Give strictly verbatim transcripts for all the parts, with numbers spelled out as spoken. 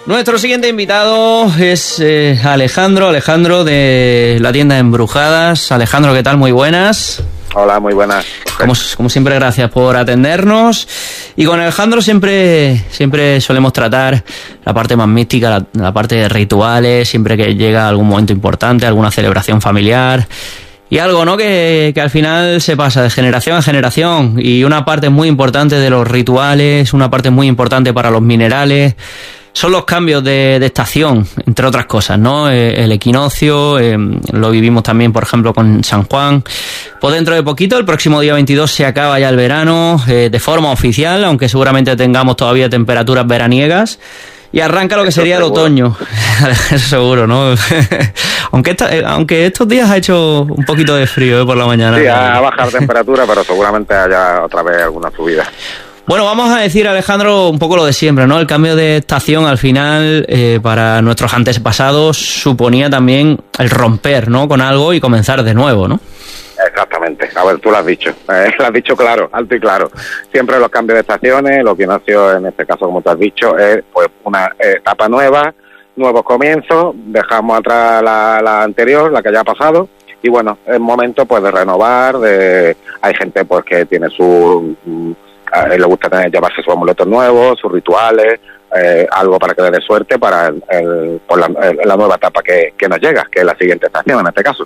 Nuestro siguiente invitado es eh, Alejandro, Alejandro de la tienda Embrujadas. Alejandro, ¿qué tal? Muy buenas. Hola, muy buenas. Como, como siempre, gracias por atendernos. Y con Alejandro siempre, siempre solemos tratar la parte más mística, la, la parte de rituales, siempre que llega algún momento importante, alguna celebración familiar. Y algo, ¿no?, que, que al final se pasa de generación a generación. Y una parte muy importante de los rituales, una parte muy importante para los minerales, son los cambios de, de estación, entre otras cosas, ¿no? Eh, el equinoccio, eh, lo vivimos también, por ejemplo, con San Juan. Pues dentro de poquito, el próximo día veintidós, se acaba ya el verano, eh, de forma oficial, aunque seguramente tengamos todavía temperaturas veraniegas. Y arranca lo que sería el otoño. Eso seguro, ¿no? aunque, esta, aunque estos días ha hecho un poquito de frío, ¿eh?, por la mañana. Sí, ha bajado la temperatura, pero seguramente haya otra vez alguna subida. Bueno, vamos a decir, Alejandro, un poco lo de siempre, ¿no? El cambio de estación, al final, eh, para nuestros antepasados, suponía también el romper, ¿no?, con algo y comenzar de nuevo, ¿no? Exactamente. A ver, tú lo has dicho. Eh, lo has dicho claro, alto y claro. Siempre los cambios de estaciones, los equinoccios, en este caso, como tú has dicho, es pues una etapa nueva, nuevos comienzos, dejamos atrás la, la anterior, la que ya ha pasado, y bueno, es momento pues de renovar, de hay gente pues que tiene su... a él le gusta tener, llevarse sus amuletos nuevos, sus rituales, eh, algo para que le dé suerte para el, el, por la, el, la nueva etapa que, que nos llega, que es la siguiente estación en este caso.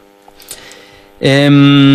Eh,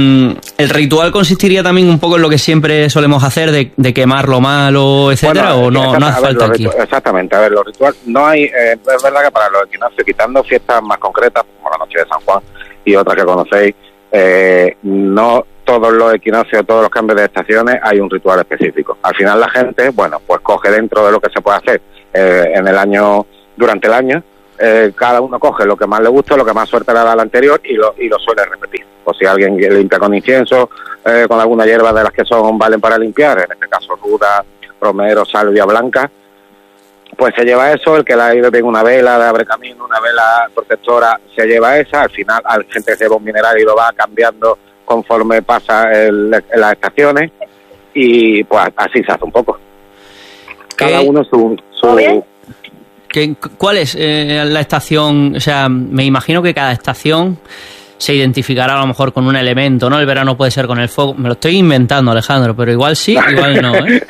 el ritual consistiría también un poco en lo que siempre solemos hacer, de, de quemar lo malo, etcétera, bueno, o no, no hace falta aquí. Exactamente, a ver, los rituales, no hay, eh, es verdad que para los equinoccios, quitando fiestas más concretas, como la noche de San Juan y otras que conocéis, eh, no todos los equinoccios, todos los cambios de estaciones hay un ritual específico. Al final la gente, bueno, pues coge dentro de lo que se puede hacer eh, en el año, durante el año, eh, cada uno coge lo que más le gusta, lo que más suerte le da al anterior y lo, y lo suele repetir. O si alguien limpia con incienso, eh, con alguna hierba de las que son valen para limpiar, en este caso ruda, romero, salvia blanca, pues se lleva eso. El que la ha ido bien una vela de abre camino, una vela protectora, se lleva esa. Al final, hay gente que se lleva un mineral y lo va cambiando conforme pasa el, las estaciones, y pues así se hace un poco. Cada uno su... su ¿Qué, ¿Cuál es eh, la estación? O sea, me imagino que cada estación se identificará a lo mejor con un elemento, ¿no? El verano puede ser con el fuego. Me lo estoy inventando, Alejandro, pero igual sí, igual no, ¿eh?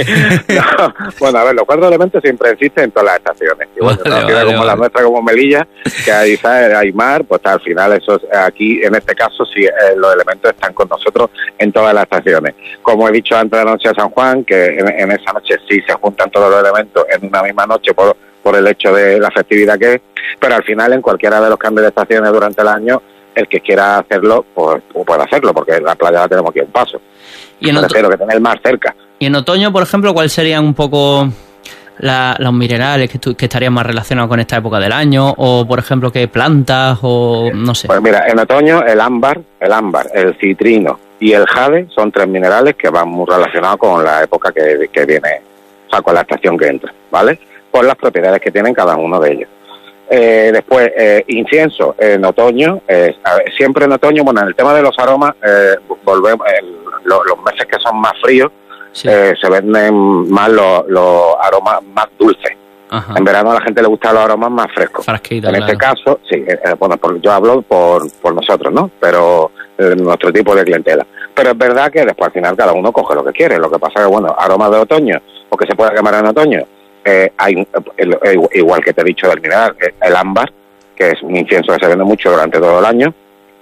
no. Bueno, a ver, los cuatro elementos siempre existen en todas las estaciones. Y bueno, vale, vale, como vale. La nuestra, como Melilla, que hay, hay mar, pues al final eso aquí, en este caso, sí, eh, los elementos están con nosotros en todas las estaciones. Como he dicho antes de la noche de San Juan, que en, en esa noche sí se juntan todos los elementos en una misma noche por, por el hecho de la festividad que es, pero al final en cualquiera de los cambios de estaciones durante el año, el que quiera hacerlo, pues puede hacerlo, porque la playa la tenemos aquí a un paso. Y en otro... que tener el mar cerca. Y en otoño, por ejemplo, ¿cuáles serían un poco la, los minerales que, tu, que estarían más relacionados con esta época del año? O, por ejemplo, ¿qué plantas? O no sé. Pues mira, en otoño el ámbar, el ámbar, el citrino y el jade son tres minerales que van muy relacionados con la época que, que viene, o sea, con la estación que entra, ¿vale? Por las propiedades que tienen cada uno de ellos. Eh, después, eh, incienso en otoño, eh, siempre en otoño, bueno, en el tema de los aromas, eh, volvemos, eh, lo, los meses que son más fríos, sí. eh, se venden más los, los aromas más dulces. Ajá. En verano a la gente le gustan los aromas más frescos. Frasquito, en claro. Este caso, sí, eh, bueno, por, yo hablo por, por nosotros, ¿no? Pero eh, nuestro tipo de clientela. Pero es verdad que después al final cada uno coge lo que quiere. Lo que pasa es que, bueno, aromas de otoño, o que se pueda quemar en otoño, Eh, hay eh, igual que te he dicho del mineral, el ámbar, que es un incienso que se vende mucho durante todo el año.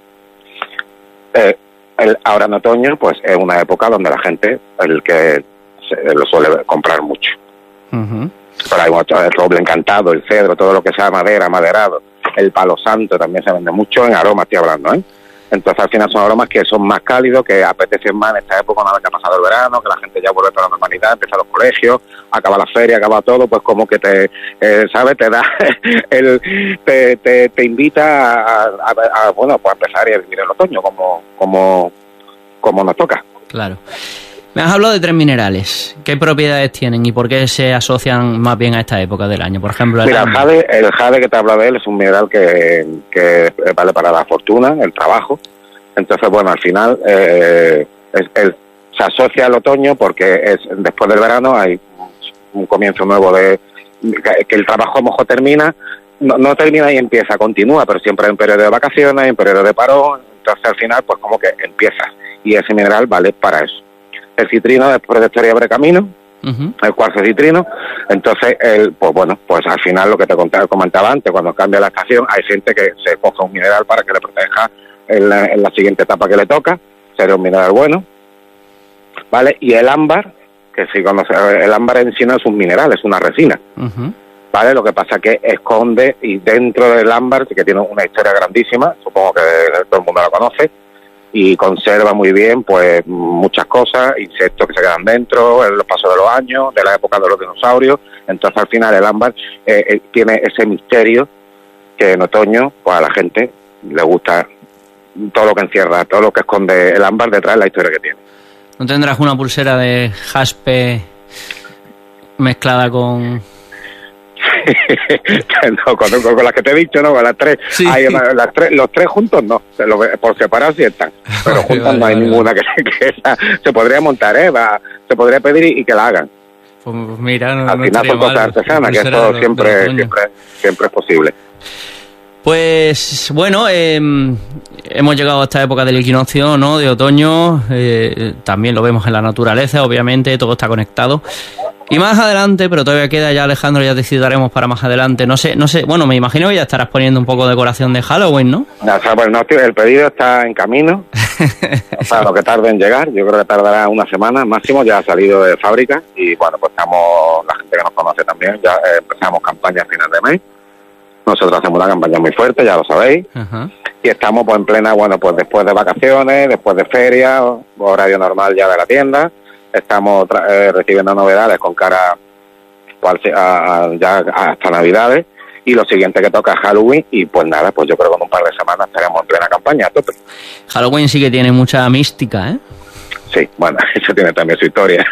Eh, el, ahora en otoño, pues es una época donde la gente, el que se, lo suele comprar mucho. Uh-huh. Pero hay mucho, el roble encantado, el cedro, todo lo que sea madera, maderado, el palo santo también se vende mucho en aromas, estoy hablando, ¿eh? Entonces al final son aromas que son más cálidos, que apetecen más en esta época, una vez que ha pasado el verano, que la gente ya vuelve a la normalidad, empieza los colegios, acaba la feria, acaba todo, pues como que te, eh, ¿sabes? Te da, el, te, te, te invita a, a, a, bueno, pues a empezar y a vivir el otoño como, como, como nos toca. Claro. Me has hablado de tres minerales. ¿Qué propiedades tienen y por qué se asocian más bien a esta época del año? Por ejemplo, el, Mira, el jade, el jade que te hablo de él es un mineral que, que vale para la fortuna, el trabajo. Entonces, bueno, al final eh, es, es, se asocia al otoño porque es después del verano hay un comienzo nuevo de, que, que el trabajo a lo mejor termina, no, no termina y empieza, continúa, pero siempre hay un periodo de vacaciones, hay un periodo de parón, entonces al final pues como que empieza, y ese mineral vale para eso. El citrino es protector y abre camino, uh-huh. el cuarzo citrino, entonces el, pues bueno, pues al final lo que te contaba, comentaba antes, cuando cambia la estación hay gente que se coge un mineral para que le proteja en la, en la siguiente etapa que le toca, sería un mineral bueno, ¿vale? Y el ámbar, que si conoce, el ámbar en sí no es un mineral, es una resina, uh-huh. ¿vale? Lo que pasa que esconde, y dentro del ámbar, que tiene una historia grandísima, supongo que todo el mundo la conoce, y conserva muy bien pues muchas cosas, insectos que se quedan dentro, en los pasos de los años, de la época de los dinosaurios. Entonces al final el ámbar eh, eh, tiene ese misterio que en otoño pues a la gente le gusta todo lo que encierra, todo lo que esconde el ámbar detrás de la historia que tiene. ¿No tendrás una pulsera de jaspe mezclada con...? no, con, con, con las que te he dicho, no, con las tres, sí. hay, las tres los tres juntos no, por separado sí están, pero vale, juntas vale, no hay vale, ninguna vale. que, que esa, se podría montar, ¿eh? Va, se podría pedir y, y que la hagan. Pues mira, no, al no final son cosas artesanas, que esto siempre, siempre, siempre es posible. Pues bueno, eh, hemos llegado a esta época del equinoccio, ¿no? De otoño, eh, también lo vemos en la naturaleza, obviamente, todo está conectado. Y más adelante, pero todavía queda ya, Alejandro, ya decidiremos para más adelante. No sé, no sé, bueno, me imagino que ya estarás poniendo un poco de decoración de Halloween, ¿no? O sea, pues no, el pedido está en camino, o sea, lo que tarde en llegar, yo creo que tardará una semana máximo, ya ha salido de fábrica y bueno, pues estamos, la gente que nos conoce también, ya eh, empezamos campaña a final de mes. Nosotros hacemos una campaña muy fuerte, ya lo sabéis, uh-huh. y estamos pues en plena, bueno, pues después de vacaciones, después de feria, horario normal ya de la tienda. Estamos tra- eh, recibiendo novedades con cara pues, a, a, ya hasta Navidades, y lo siguiente que toca es Halloween, y pues nada, pues yo creo que en un par de semanas estaremos en plena campaña a tope. Halloween sí que tiene mucha mística, ¿eh? Sí, bueno, eso tiene también su historia.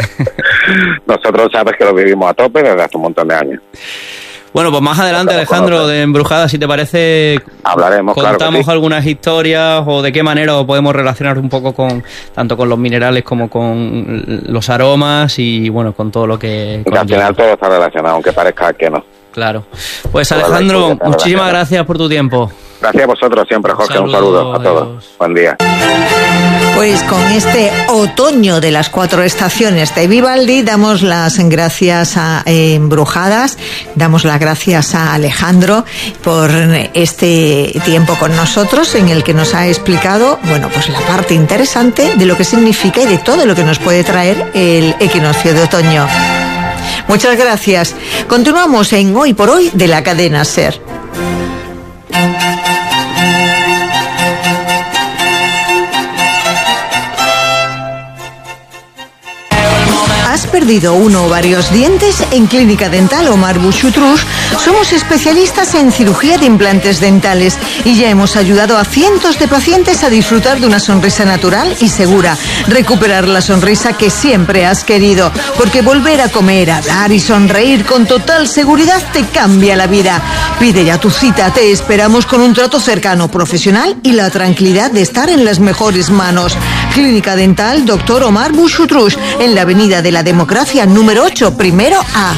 Nosotros sabes que lo vivimos a tope desde hace un montón de años. Bueno, pues más adelante, Alejandro, de Embrujadas, si te parece, hablaremos, contamos claro que sí. algunas historias o de qué manera podemos relacionar un poco con tanto con los minerales como con los aromas y bueno, con todo lo que... que al final todo está relacionado, aunque parezca que no. Claro. Pues Alejandro, muchísimas gracias por tu tiempo. Gracias a vosotros siempre, Jorge. Un saludo, un saludo a todos. Adiós. Buen día. Pues con este otoño de las cuatro estaciones de Vivaldi damos las gracias a eh, Embrujadas, damos las gracias a Alejandro por este tiempo con nosotros en el que nos ha explicado, bueno, pues la parte interesante de lo que significa y de todo lo que nos puede traer el equinoccio de otoño. Muchas gracias. Continuamos en Hoy por Hoy de la cadena SER. ¿Has perdido uno o varios dientes? En Clínica Dental Omar Bouchoutrouche somos especialistas en cirugía de implantes dentales y ya hemos ayudado a cientos de pacientes a disfrutar de una sonrisa natural y segura, recuperar la sonrisa que siempre has querido, porque volver a comer, hablar y sonreír con total seguridad te cambia la vida. Pide ya tu cita, te esperamos con un trato cercano, profesional y la tranquilidad de estar en las mejores manos. Clínica Dental Doctor Omar Bouchoutrouche, en la avenida de la Democracia número ocho, primero A.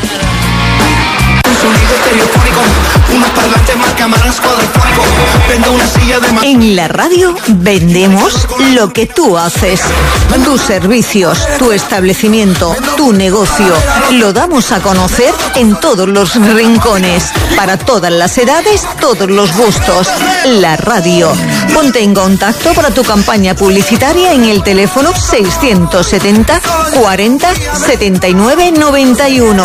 En la radio vendemos lo que tú haces. Tus servicios, tu establecimiento, tu negocio. Lo damos a conocer en todos los rincones. Para todas las edades, todos los gustos. La radio. Ponte en contacto para tu campaña publicitaria en el teléfono seiscientos setenta cuarenta setenta y nueve noventa y uno.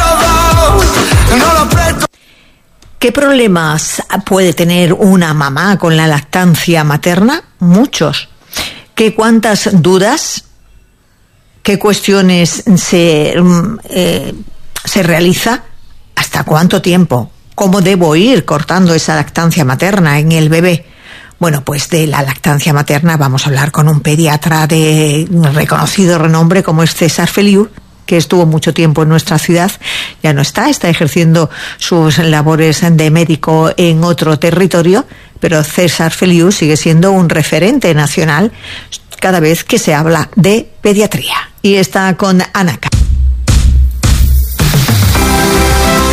¿Qué problemas puede tener una mamá con la lactancia materna? Muchos. ¿Qué cuántas dudas? ¿Qué cuestiones se, eh, se realiza? ¿Hasta cuánto tiempo? ¿Cómo debo ir cortando esa lactancia materna en el bebé? Bueno, pues de la lactancia materna vamos a hablar con un pediatra de reconocido renombre como es César Feliu, que estuvo mucho tiempo en nuestra ciudad, ya no está, está ejerciendo sus labores de médico en otro territorio, pero César Feliu sigue siendo un referente nacional cada vez que se habla de pediatría. Y está con Anaca.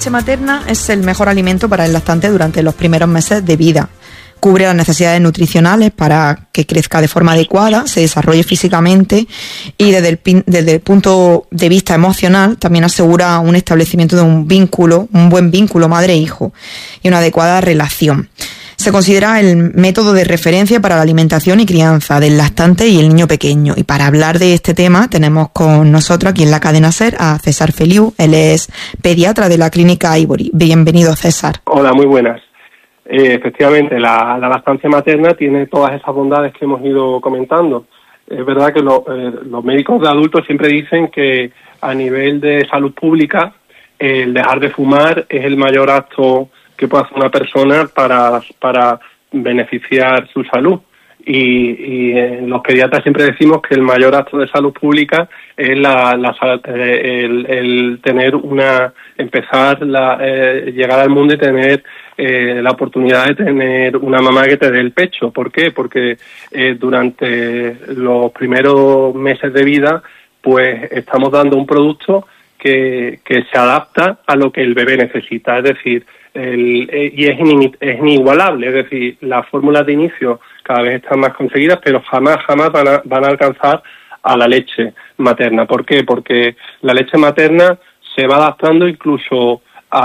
leche materna es el mejor alimento para el lactante durante los primeros meses de vida. Cubre las necesidades nutricionales para que crezca de forma adecuada, se desarrolle físicamente y desde el, desde el punto de vista emocional también asegura un establecimiento de un vínculo, un buen vínculo madre-hijo y una adecuada relación. Se considera el método de referencia para la alimentación y crianza del lactante y el niño pequeño. Y para hablar de este tema tenemos con nosotros aquí en la cadena SER a César Feliu. Él es pediatra de la clínica Ivory. Bienvenido, César. Hola, muy buenas. Eh, efectivamente, la, la lactancia materna tiene todas esas bondades que hemos ido comentando. Es verdad que lo, eh, los médicos de adultos siempre dicen que a nivel de salud pública el dejar de fumar es el mayor acto que puede hacer una persona para, para beneficiar su salud. Y, y eh, los pediatras siempre decimos que el mayor acto de salud pública es la, la eh, el, el tener una, empezar la, eh, llegar al mundo y tener eh, la oportunidad de tener una mamá que te dé el pecho. ¿Por qué? Porque eh, durante los primeros meses de vida, pues estamos dando un producto que, que se adapta a lo que el bebé necesita, es decir, el, y es, in, es inigualable, es decir, las fórmulas de inicio cada vez están más conseguidas, pero jamás, jamás van a, van a alcanzar a la leche materna. ¿Por qué? Porque la leche materna se va adaptando incluso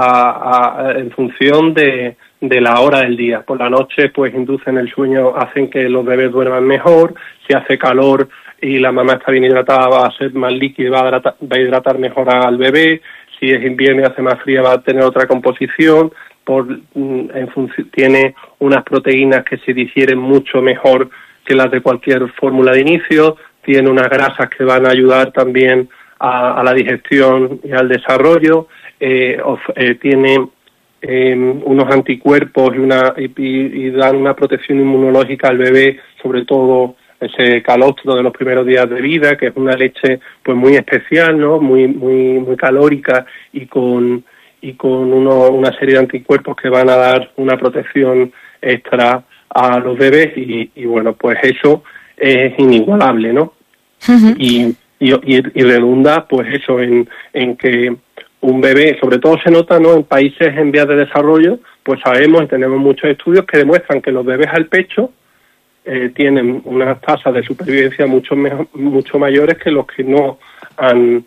a, a, en función de, de la hora del día. Por la noche, pues inducen el sueño, hacen que los bebés duerman mejor. Si hace calor y la mamá está bien hidratada, va a ser más líquida, va a hidratar, va a hidratar mejor al bebé. Si es invierno y hace más fría, va a tener otra composición. Por, en función, tiene unas proteínas que se digieren mucho mejor que las de cualquier fórmula de inicio. Tiene unas grasas que van a ayudar también a, a la digestión y al desarrollo. Eh, of, eh, tiene eh, unos anticuerpos y, una, y, y dan una protección inmunológica al bebé, sobre todo ese calostro de los primeros días de vida, que es una leche pues muy especial, ¿no? Muy muy muy calórica y con y con uno, una serie de anticuerpos que van a dar una protección extra a los bebés y, y bueno, pues eso es inigualable, ¿no? Uh-huh. Y, y, y redunda pues eso en, en que un bebé, sobre todo se nota, ¿no? En países en vías de desarrollo, pues sabemos y tenemos muchos estudios que demuestran que los bebés al pecho eh, tienen unas tasas de supervivencia mucho mejor, mucho mayores que los que no han